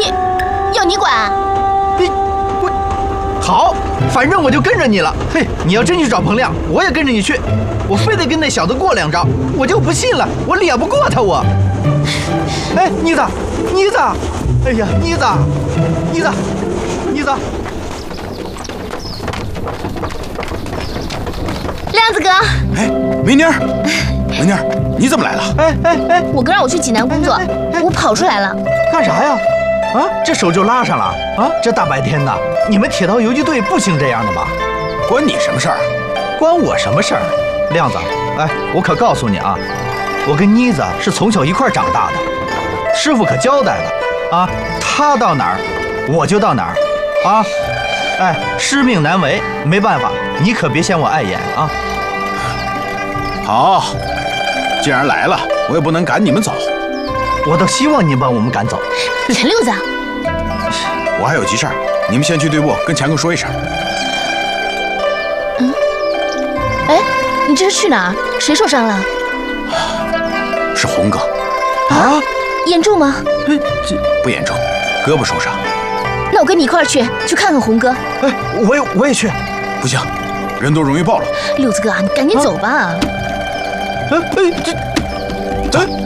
要你管？ 好，反正我就跟着你了。嘿，你要真去找彭亮，我也跟着你去。我非得跟那小子过2招，我就不信了，我脸不过他我。哎，妮子，哎呀，妮子， 亮子哥， 哎，梅妮儿，你怎么来了？ 哎， 我哥让我去济南工作，我跑出来了。 干啥呀？啊，这手就拉上了啊！这大白天的，你们铁道游击队不兴这样的吧？ 关你什么事儿？ 关我什么事儿？亮子，哎，我可告诉你啊，我跟妮子是从小一块长大的，师傅可交代了啊，他到哪儿，我就到哪儿啊！哎，师命难违，没办法，你可别嫌我碍眼啊！ 好，既然来了，我也不能赶你们走。 我倒希望你把我们赶走。 陈六子， 我还有急事儿，你们先去队部跟强哥说一声。 哎，你这是去哪儿？谁受伤了？ 是红哥。 啊？ 严重吗？ 不严重，胳膊受伤。 那我跟你一块儿去看看红哥。 哎，我也去。 不行，人多容易暴露。 六子哥啊，你赶紧走吧。 这。